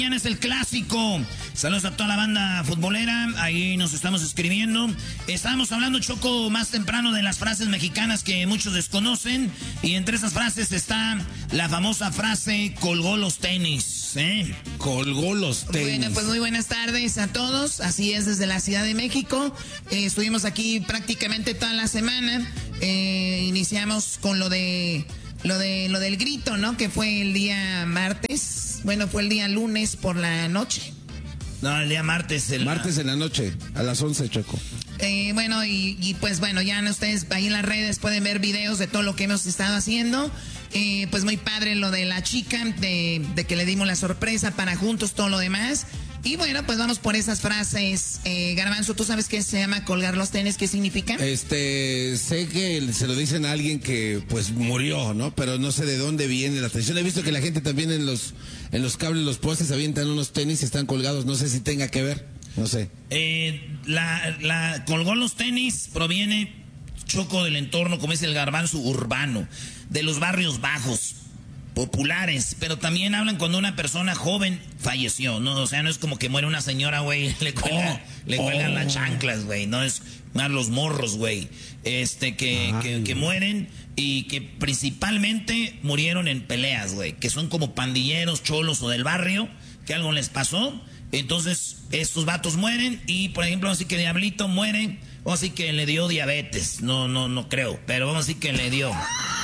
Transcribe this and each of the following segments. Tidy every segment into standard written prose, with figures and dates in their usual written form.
Mañana es el clásico. Saludos a toda la banda futbolera. Ahí nos estamos escribiendo. Estábamos hablando, Choco, más temprano de las frases mexicanas que muchos desconocen. Y entre esas frases está la famosa frase colgó los tenis. Colgó los tenis. Bueno, pues muy buenas tardes a todos. Así es, desde la Ciudad de México. Estuvimos aquí prácticamente toda la semana. Iniciamos con lo del grito, ¿no? Que fue el día martes. Bueno, fue el día lunes por la noche. No, el día martes. Martes en la noche, a las 11, Choco. Bueno, y pues bueno, ya ustedes ahí en las redes pueden ver videos de todo lo que hemos estado haciendo. Pues muy padre lo de la chica, de que le dimos la sorpresa para juntos, todo lo demás. Y bueno, pues vamos por esas frases. Garbanzo, ¿tú sabes qué se llama colgar los tenis? ¿Qué significa? Sé que se lo dicen a alguien que pues murió, ¿no? Pero no sé de dónde viene la tradición. He visto que la gente también en los cables, los postes, avientan unos tenis y están colgados. No sé si tenga que ver, no sé. La colgó los tenis proviene, Choco, del entorno, como es el Garbanzo, urbano, de los barrios bajos, populares, pero también hablan cuando una persona joven falleció, ¿no? O sea, no es como que muere una señora, güey, le cuelgan las chanclas, güey, no es más los morros, güey, que mueren y que principalmente murieron en peleas, güey, que son como pandilleros, cholos o del barrio, que algo les pasó, entonces estos vatos mueren y, por ejemplo, así que Diablito muere, o así que le dio diabetes, no creo, pero vamos a decir que le dio.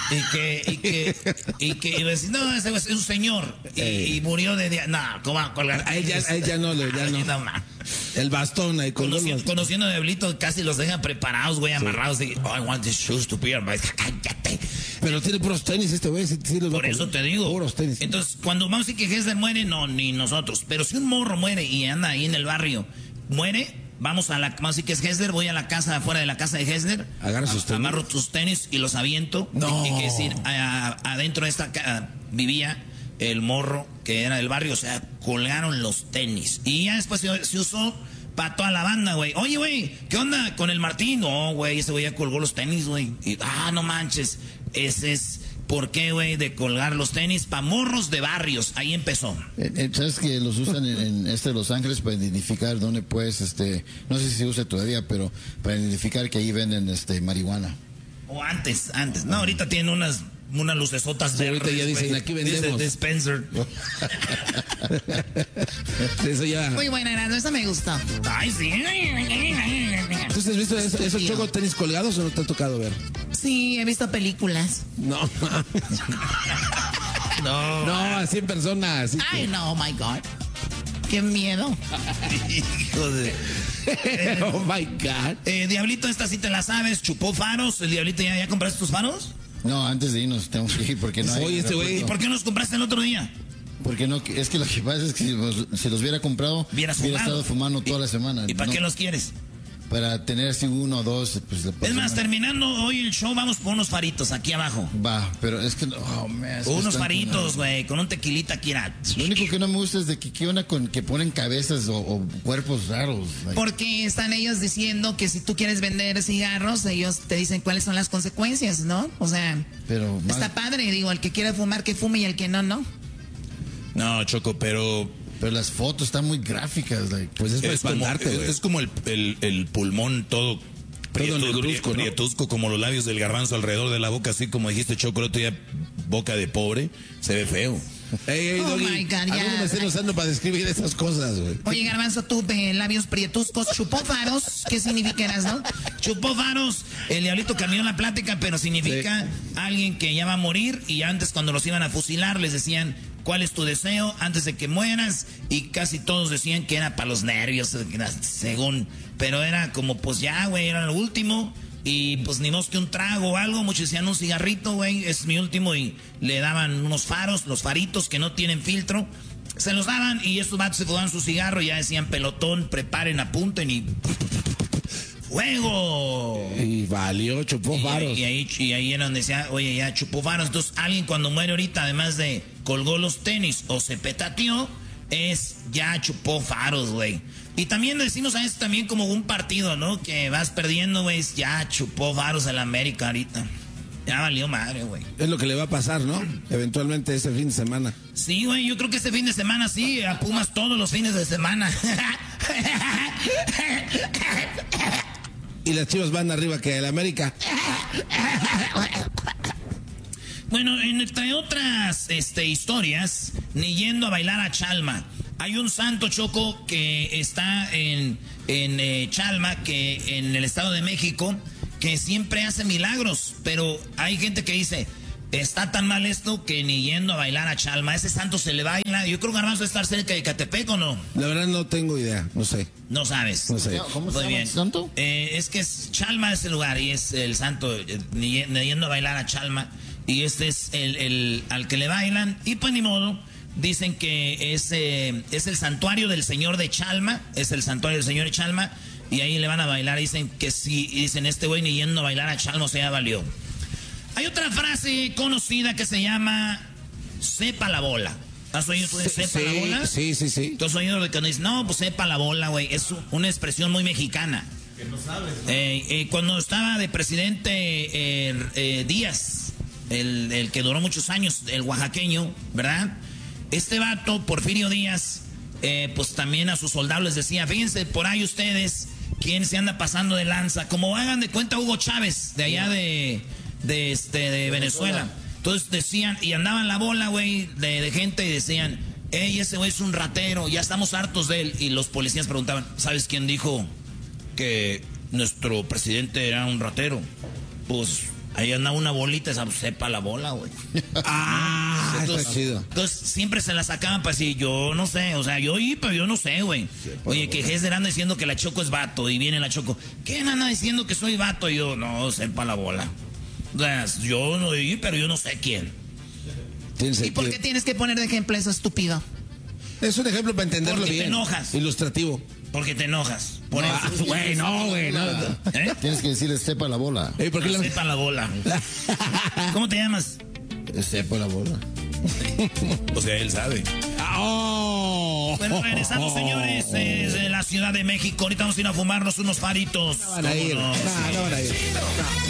Y iba a decir, no, ese es un señor. Y murió de diabetes. No, ¿cómo va a colgar? A ella no. El bastón ahí con Conociendo a Diablito, casi los dejan preparados, güey, amarrados. I want these shoes to be on my... Cállate. Pero tiene puros tenis este güey. Sí, por eso te digo. Puros tenis. Entonces, cuando vamos a decir que Hessler muere, no, ni nosotros. Pero si un morro muere y anda ahí en el barrio, muere... Vamos a decir que es Hessler, voy a la casa, afuera de la casa de Hessler. Agarra sus tenis. Amarro tus tenis y los aviento. No. Y que decir, adentro de esta casa vivía el morro que era del barrio, o sea, colgaron los tenis. Y ya después se usó para toda la banda, güey. Oye, güey, ¿qué onda con el Martín? No, güey, ese güey ya colgó los tenis, güey. Y, no manches, ese es... ¿Por qué, güey? De colgar los tenis para morros de barrios. Ahí empezó. ¿Sabes que los usan en Los Ángeles para identificar dónde puedes, no sé si se usa todavía, pero para identificar que ahí venden, marihuana? O antes. No, ahorita tienen unas lucesotas verdes. Ahorita ya dicen, aquí vendemos. Dice Dispenser. Eso ya. Muy buena, Erasmo, esa me gustó. Ay, sí. ¿Tú has visto esos Choco tenis colgados o no te ha tocado ver? Sí, he visto películas. No, así en persona. Así Ay, no, oh my God. Qué miedo. Hijo de... oh my God. Diablito, esta sí te la sabes. ¿Chupó faros? ¿El Diablito ya compraste tus faros? No, antes de irnos tenemos que ir porque no hay... Oye, güey. ¿Y por qué no los compraste el otro día? Porque no, es que lo que pasa es que si los hubiera comprado, hubiera estado fumando toda la semana. ¿Y para qué los quieres? Para tener así uno o dos. Pues, es más, terminando hoy el show, vamos por unos faritos aquí abajo. Va, pero es que... unos faritos, güey, con un tequilita aquí. Lo único que no me gusta es de que qué onda con que ponen cabezas o cuerpos raros. Porque están ellos diciendo que si tú quieres vender cigarros, ellos te dicen cuáles son las consecuencias, ¿no? O sea, pero está padre, digo, el que quiera fumar que fume y el que no, no. No, Choco, pero las fotos están muy gráficas. Pues es para espantarte, güey. Es como el pulmón todo prietusco, como los labios del Garbanzo alrededor de la boca, así como dijiste, Choco, el otro día, boca de pobre, se ve feo. Oh my God, ya. Me estén usando para describir esas cosas, güey. Oye, Garbanzo, tú labios prietuscos, chupó faros, ¿qué significa, no? Chupó faros, el Diablito cambió la plática, pero significa alguien que ya va a morir, y antes cuando los iban a fusilar les decían, ¿cuál es tu deseo antes de que mueras? Y casi todos decían que era para los nervios, según, pero era como, pues ya, güey, era lo último. Y pues ni más que un trago o algo, muchos decían un cigarrito, güey, es mi último, y le daban unos faros, los faritos que no tienen filtro, se los daban y estos vatos se fumaban su cigarro y ya decían pelotón, preparen, apunten y ¡fuego! Y valió, chupó faros. Y ahí era donde decía, oye, ya chupó faros. Entonces alguien cuando muere ahorita, además de colgó los tenis o se petateó, es ya chupó faros, güey. Y también decimos a esto también como un partido, ¿no? Que vas perdiendo, güey, ya chupó faros el América ahorita. Ya valió madre, güey. Es lo que le va a pasar, ¿no? Eventualmente ese fin de semana. Sí, güey, yo creo que este fin de semana sí, a Pumas todos los fines de semana. Y las Chivas van arriba que el América. Bueno, entre otras historias, ni yendo a bailar a Chalma. Hay un santo, Choco, que está en Chalma, que en el Estado de México, que siempre hace milagros. Pero hay gente que dice, está tan mal esto que ni yendo a bailar a Chalma. Ese santo se le baila. Yo creo que Garbanzo debe estar cerca de Catepec, ¿o no? La verdad no tengo idea, no sé. No sabes. No sé. ¿Cómo se Muy llama bien. el santo? Es que Chalma es el lugar y es el santo, ni yendo a bailar a Chalma. Y este es el al que le bailan. Y pues ni modo, dicen que es el santuario del Señor de Chalma. Es el santuario del Señor de Chalma. Y ahí le van a bailar. Dicen que sí. Y dicen, este güey ni yendo a bailar a Chalma, o sea, ya valió. Hay otra frase conocida que se llama sepa la bola. ¿Has oído tú de sepa la bola? Sí. ¿Tú has oído de que nos dicen, no, pues sepa la bola, güey? Es una expresión muy mexicana. Que no sabes, ¿no? Cuando estaba de presidente Díaz, el que duró muchos años, el oaxaqueño, ¿verdad? Este vato, Porfirio Díaz, pues también a sus soldados les decía, fíjense por ahí ustedes, quién se anda pasando de lanza. Como hagan de cuenta Hugo Chávez, de allá de Venezuela. Entonces decían, y andaban la bola, güey, de gente y decían, ey, ese güey es un ratero, ya estamos hartos de él. Y los policías preguntaban, ¿sabes quién dijo que nuestro presidente era un ratero? Pues ahí andaba una bolita, esa sepa la bola, güey. Está chido. Entonces siempre se la sacaban para decir, yo no sé, o sea, yo oí, pero yo no sé, güey. Oye, que Hesder anda diciendo que la Choco es vato, y viene la Choco, ¿quién anda diciendo que soy vato? Y yo, no, sepa la bola. O sea, yo no oí, pero yo no sé quién. ¿Y por qué tienes que poner de ejemplo eso, estúpido? Es un ejemplo para entenderlo Porque bien. te enojas. Ilustrativo. Porque te enojas. Por eso. Güey, no. ¿Eh? Tienes que decirle sepa la bola. ¿Por qué Sepa la bola. ¿Cómo te llamas? Sepa la bola. O sea, él sabe. Bueno, regresamos, señores, de la Ciudad de México. Ahorita vamos a ir a fumarnos unos faritos. No van a ir. ¿Cómo no? No van a ir.